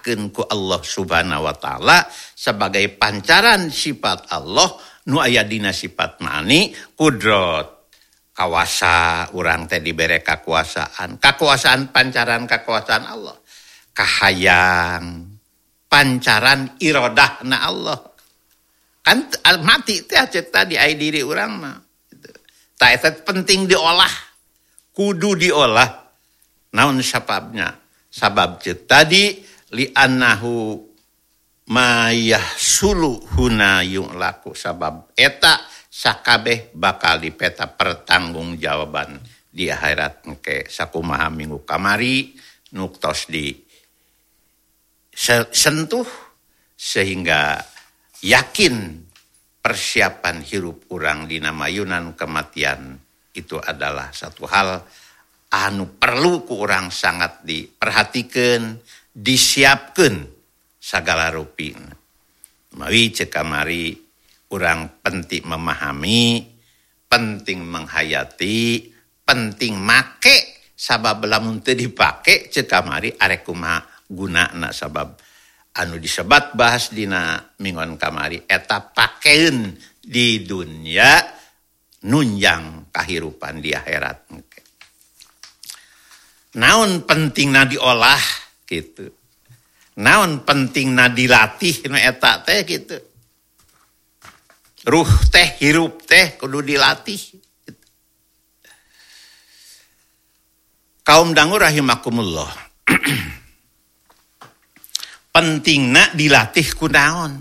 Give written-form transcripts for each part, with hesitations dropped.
ditetapkeun ku Allah Subhanahu wa taala sebagai pancaran sifat Allah nu aya dina sifat mani kudrot. Kawasa urang teh dibere kakuasaan pancaran kakuasaan Allah. Kahayang pancaran irodahna Allah. Kan mati teh cek tadi ai diri urang mah. Tah eta penting diolah. Kudu diolah. Naon sababnya? Sabab cek tadi li annahu mayahsulu huna yu'laku sabab eta sakabeh bakal dipeta pertanggungjawaban di akhirat engke sakumaha minggu kamari nuktos di sentuh sehingga yakin persiapan hirup urang dina mayunan kematian itu adalah satu hal anu perlu ku urang sangat diperhatikeun, disiapkeun sagala rupina. Mawi ceuk kamari urang penting memahami, penting menghayati, penting make sabab lamun teu dipake ceuk kamari arek kumaha gunana sabab anu disebat bahas dina minggon kamari eta pakeun di dunia nunjang kahirupan di akhirat. Naon pentingna diolah gitu. Naon pentingna dilatih nu eta teh gitu. Ruh teh hirup teh kudu dilatih. Gitu. Kaum dangu rahimakumullah. Pentingna dilatih kunaon.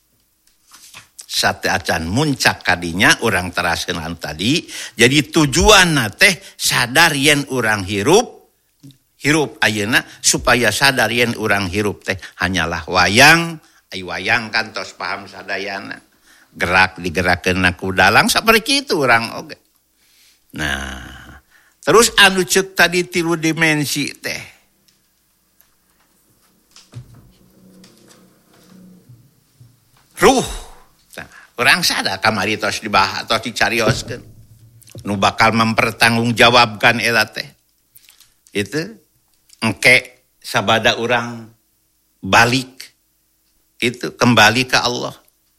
Sate acan muncak kadinya urang teraskeun tadi. Jadi tujuanna teh sadar yen urang hirup ayeuna supaya sadar yen urang hirup teh hanyalah wayang. Ai wayang kan tos paham sadayana. Gerak digerakkeun ku dalang saperti kitu urang oge. Nah, terus anu ceuk tadi 3 dimensi teh. Ruh. Nah, urang sadar kamari tos dibahas tos dicarioskeun. Nu bakal mempertanggungjawabkan eta teh. Itu engke sabada urang balik itu kembali ke Allah.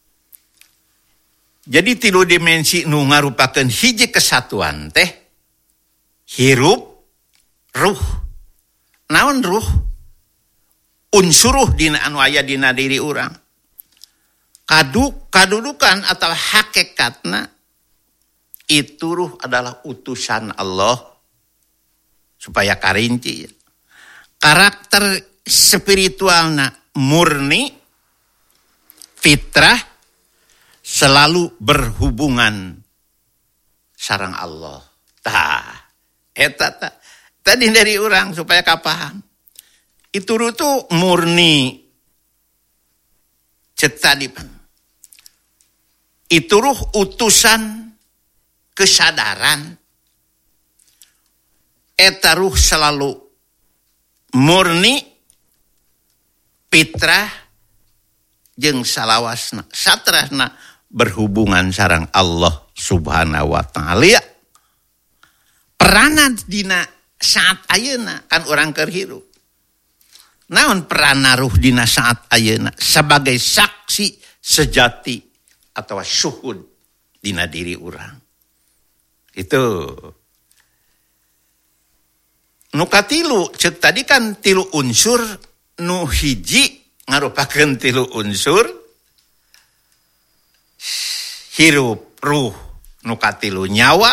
Jadi 3 dimensi nu ngarupakeun hiji kesatuan teh hirup ruh. Naon ruh? Unsuruh dina anu aya dina diri urang. Kadudukan atau hakikatna itu ruh adalah utusan Allah supaya karinci. Karakter spiritualna murni, fitrah, selalu berhubungan sareng Allah. Eta tadi dari orang supaya kapaham. Itu ruh murni. Cek tadi. Itu ruh utusan kesadaran. Eta ruh selalu murni, fitrah, jeung salawasna, satrasna berhubungan sareng Allah Subhanahu wa taala. Peranan dina saat ayeuna kan urang keur hirup. Naon peranna ruh dina saat ayeuna sebagai saksi sejati atau syuhud dina diri urang. Itu nu katilu ceuk tadi kan 3 unsur nu hiji ngarupakeun 3 unsur hirup ruh nu katilu nyawa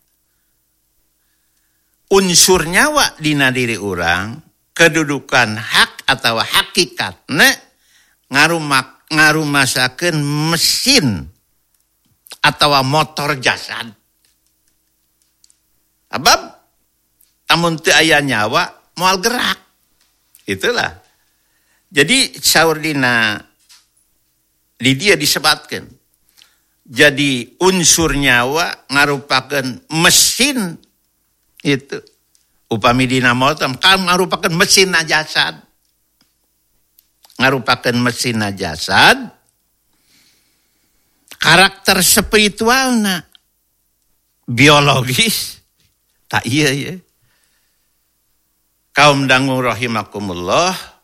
unsur nyawa dina diri urang kedudukan hak atau hakikatna ngarumasakeun mesin atau motor jasad. Abab amun teu aya nyawa moal gerak. Itulah. Jadi saur dina di dia disebatkeun. Jadi unsur nyawa ngarupakeun mesin itu. Upami dina motor kan ngarupakeun mesin jasad. Ngarupakeun mesin jasad. Karakter spiritualna biologis tak iya ya. Kaum dangu rahimakumullah,